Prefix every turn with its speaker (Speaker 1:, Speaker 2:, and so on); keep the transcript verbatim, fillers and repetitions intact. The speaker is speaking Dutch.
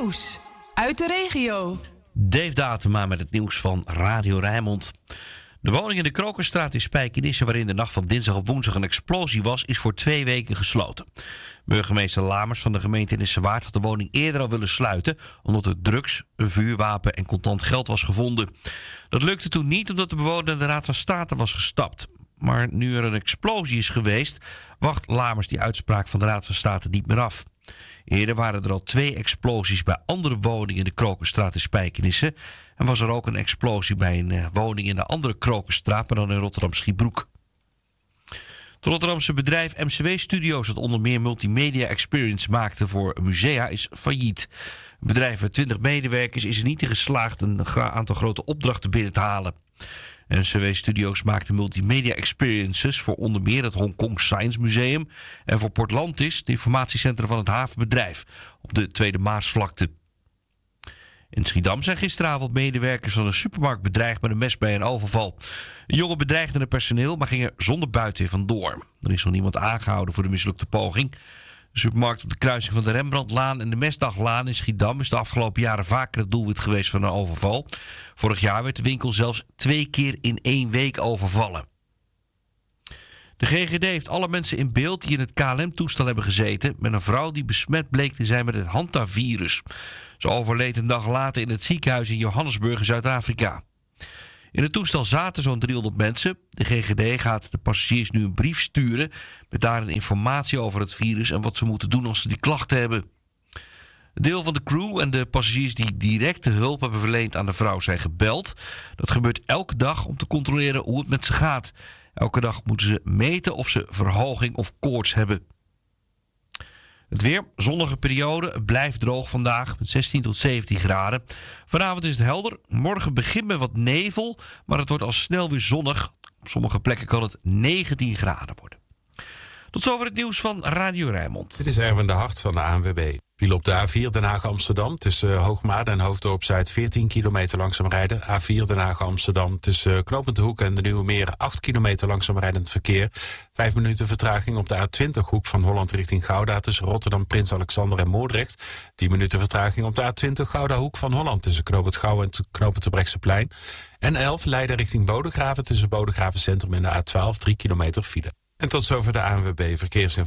Speaker 1: Nieuws uit de regio.
Speaker 2: Dave Datema met het nieuws van Radio Rijnmond. De woning in de Krokenstraat in Spijkenisse, waarin de nacht van dinsdag op woensdag een explosie was, is voor twee weken gesloten. Burgemeester Lamers van de gemeente Nissewaard had de woning eerder al willen sluiten, omdat er drugs, een vuurwapen en contant geld was gevonden. Dat lukte toen niet, omdat de bewoner naar de Raad van State was gestapt. Maar nu er een explosie is geweest, wacht Lamers die uitspraak van de Raad van State niet meer af. Eerder waren er al twee explosies bij andere woningen in de Krokenstraat in Spijkenisse. En was er ook een explosie bij een uh, woning in de andere Krokenstraat, maar dan in Rotterdam-Schiebroek. Het Rotterdamse bedrijf M C W Studios, dat onder meer multimedia experience maakte voor musea, is failliet. Het bedrijf met twintig medewerkers is er niet in geslaagd een gra- aantal grote opdrachten binnen te halen. M C W Studios maakte multimedia experiences voor onder meer het Hongkong Science Museum en voor Portlantis, het informatiecentrum van het havenbedrijf op de Tweede Maasvlakte. In Schiedam zijn gisteravond medewerkers van een supermarkt bedreigd met een mes bij een overval. Een jongen bedreigde het personeel, maar ging er zonder buiten vandoor. Er is nog niemand aangehouden voor de mislukte poging. De supermarkt op de kruising van de Rembrandtlaan en de Mesdaglaan in Schiedam is de afgelopen jaren vaker het doelwit geweest van een overval. Vorig jaar werd de winkel zelfs twee keer in één week overvallen. De G G D heeft alle mensen in beeld die in het K L M-toestel hebben gezeten met een vrouw die besmet bleek te zijn met het Hantavirus. Ze overleed een dag later in het ziekenhuis in Johannesburg in Zuid-Afrika. In het toestel zaten zo'n driehonderd mensen. De G G D gaat de passagiers nu een brief sturen met daarin informatie over het virus en wat ze moeten doen als ze die klachten hebben. Een deel van de crew en de passagiers die directe hulp hebben verleend aan de vrouw zijn gebeld. Dat gebeurt elke dag om te controleren hoe het met ze gaat. Elke dag moeten ze meten of ze verhoging of koorts hebben. Het weer, zonnige periode, het blijft droog vandaag met zestien tot zeventien graden. Vanavond is het helder, morgen begint met wat nevel, maar het wordt al snel weer zonnig. Op sommige plekken kan het negentien graden worden. Tot zover het nieuws van Radio Rijnmond.
Speaker 3: Dit is Erwin de Hart van de A N W B. Viel op de A vier Den Haag-Amsterdam tussen Hoogmaat en Hoofddorp-Zuid veertien kilometer langzaam rijden. A vier Den Haag-Amsterdam tussen Knopend de Hoek en de Nieuwe Meer acht kilometer langzaam rijdend verkeer. Vijf minuten vertraging op de A twintig Hoek van Holland richting Gouda tussen Rotterdam, Prins Alexander en Moordrecht. tien minuten vertraging op de A twintig Gouda Hoek van Holland tussen Knopend Gouw en Knopend Terbrechtseplein. En elf Leiden richting Bodegraven tussen Bodegraven Centrum en de A twaalf drie kilometer file. En tot zover de A N W B Verkeersinformatie.